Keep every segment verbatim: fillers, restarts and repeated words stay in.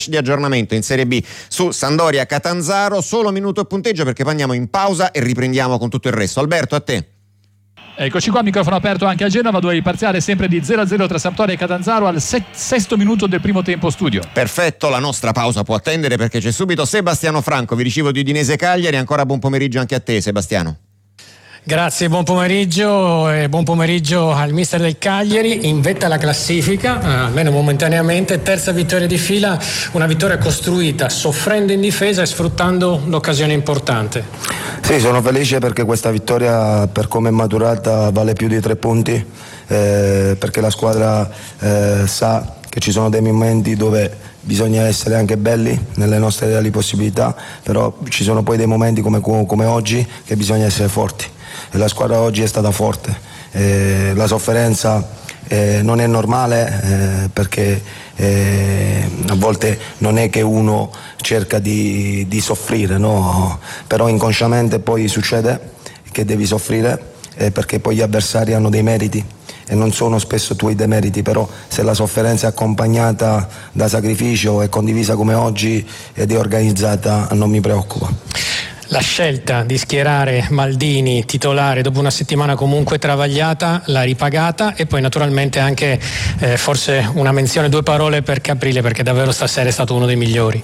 di aggiornamento in Serie B su Sampdoria Catanzaro. Solo minuto e punteggio perché poi andiamo in pausa e riprendiamo con tutto il resto. Alberto, a te. Eccoci qua, microfono aperto anche a Genova, dove il parziale sempre di zero a zero tra Sampdoria e Catanzaro al se- sesto minuto del primo tempo studio. Perfetto, la nostra pausa può attendere perché c'è subito Sebastiano Franco, vi ricevo di Udinese Cagliari. Ancora buon pomeriggio anche a te, Sebastiano. Grazie, buon pomeriggio e buon pomeriggio al mister del Cagliari, in vetta alla classifica, eh, almeno momentaneamente, terza vittoria di fila, una vittoria costruita soffrendo in difesa e sfruttando l'occasione importante. Sì, sono felice perché questa vittoria, per come è maturata, vale più di tre punti, eh, perché la squadra eh, sa che ci sono dei momenti dove bisogna essere anche belli nelle nostre reali possibilità, però ci sono poi dei momenti come, come oggi che bisogna essere forti. E la squadra oggi è stata forte, eh, la sofferenza eh, non è normale eh, perché eh, a volte non è che uno cerca di, di soffrire, no? Però inconsciamente poi succede che devi soffrire eh, perché poi gli avversari hanno dei meriti e non sono spesso tuoi demeriti, però se la sofferenza è accompagnata da sacrificio, è condivisa come oggi ed è organizzata, non mi preoccupa. La scelta di schierare Maldini titolare dopo una settimana comunque travagliata l'ha ripagata, e poi naturalmente anche eh, forse una menzione, due parole per Caprile, perché davvero stasera è stato uno dei migliori.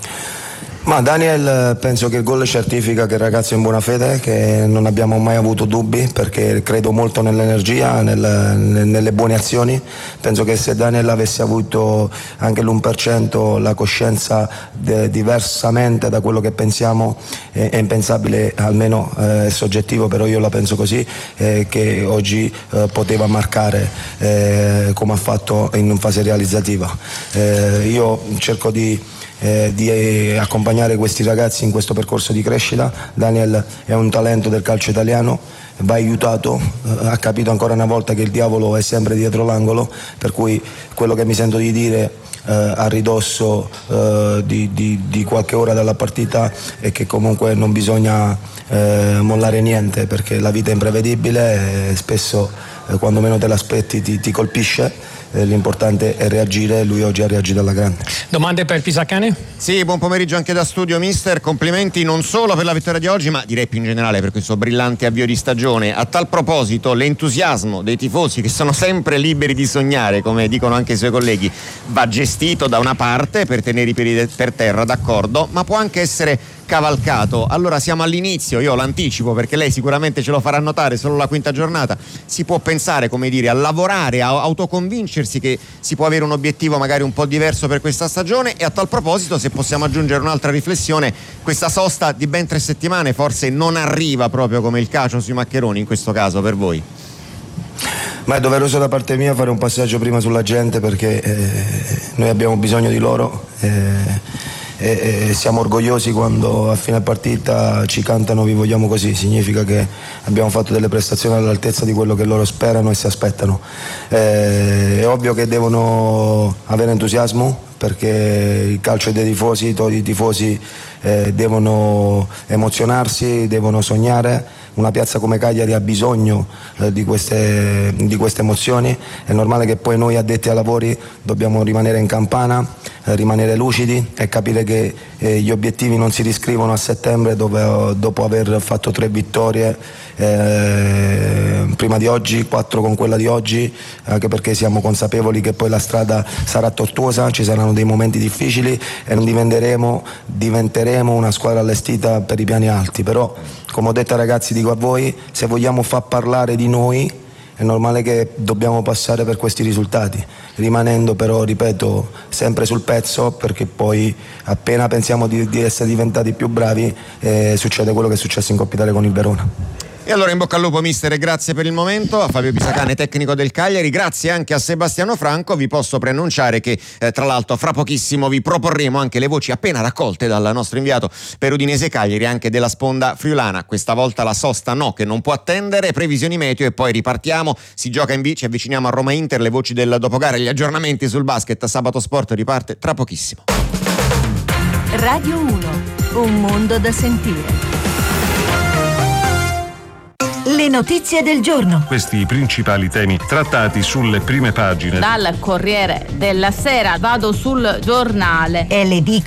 Ma Daniel, penso che il gol certifica che il ragazzo è in buona fede, che non abbiamo mai avuto dubbi, perché credo molto nell'energia, nel, nelle buone azioni. Penso che se Daniel avesse avuto anche l'uno per cento la coscienza de, diversamente da quello che pensiamo, è, è impensabile, almeno eh, è soggettivo, però io la penso così, eh, che oggi eh, poteva marcare eh, come ha fatto in fase realizzativa. Eh, io cerco di Eh, di eh, accompagnare questi ragazzi in questo percorso di crescita. Daniel è un talento del calcio italiano, va aiutato, eh, ha capito ancora una volta che il diavolo è sempre dietro l'angolo, per cui quello che mi sento di dire eh, a ridosso eh, di, di, di qualche ora dalla partita è che comunque non bisogna eh, mollare niente, perché la vita è imprevedibile e spesso eh, quando meno te l'aspetti ti, ti colpisce. L'importante è reagire, lui oggi ha reagito alla grande. Domande per Pisacane? Sì, buon pomeriggio anche da studio, mister. Complimenti non solo per la vittoria di oggi, ma direi più in generale per questo brillante avvio di stagione. A tal proposito, l'entusiasmo dei tifosi, che sono sempre liberi di sognare, come dicono anche i suoi colleghi, va gestito da una parte per tenere i piedi per terra, d'accordo, ma può anche essere cavalcato. Allora siamo all'inizio, io l'anticipo perché lei sicuramente ce lo farà notare, solo la quinta giornata. Si può pensare, come dire, a lavorare, a autoconvincersi che si può avere un obiettivo magari un po' diverso per questa stagione. E a tal proposito, se possiamo aggiungere un'altra riflessione, questa sosta di ben tre settimane forse non arriva proprio come il cacio sui maccheroni in questo caso per voi? Ma è doveroso da parte mia fare un passaggio prima sulla gente, perché eh, noi abbiamo bisogno di loro eh, e, e siamo orgogliosi quando a fine partita ci cantano "vi vogliamo così", significa che abbiamo fatto delle prestazioni all'altezza di quello che loro sperano e si aspettano. Eh, è ovvio che devono avere entusiasmo, perché il calcio è dei tifosi, i tifosi eh, devono emozionarsi, devono sognare. Una piazza come Cagliari ha bisogno eh, di, queste, di queste emozioni. È normale che poi noi addetti ai lavori dobbiamo rimanere in campana, eh, rimanere lucidi e capire che eh, gli obiettivi non si riscrivono a settembre dove, dopo aver fatto tre vittorie eh, prima di oggi, quattro con quella di oggi, anche perché siamo consapevoli che poi la strada sarà tortuosa, ci saranno dei momenti difficili e non diventeremo, diventeremo una squadra allestita per i piani alti. Però, come ho detto ai ragazzi, dico a voi, se vogliamo far parlare di noi è normale che dobbiamo passare per questi risultati, rimanendo però, ripeto, sempre sul pezzo, perché poi appena pensiamo di, di essere diventati più bravi eh, succede quello che è successo in Coppa Italia con il Verona. E allora in bocca al lupo, mister, e grazie per il momento a Fabio Pisacane, tecnico del Cagliari. Grazie anche a Sebastiano Franco. Vi posso preannunciare che eh, tra l'altro fra pochissimo vi proporremo anche le voci appena raccolte dal nostro inviato per Udinese Cagliari, anche della sponda friulana. Questa volta la sosta no, che non può attendere, previsioni meteo e poi ripartiamo. Si gioca in B, ci avviciniamo a Roma Inter, le voci del dopogara, gli aggiornamenti sul basket. Sabato Sport riparte tra pochissimo. Radio uno, un mondo da sentire. Le notizie del giorno. Questi i principali temi trattati sulle prime pagine. Dal Corriere della Sera vado sul Giornale. E le dico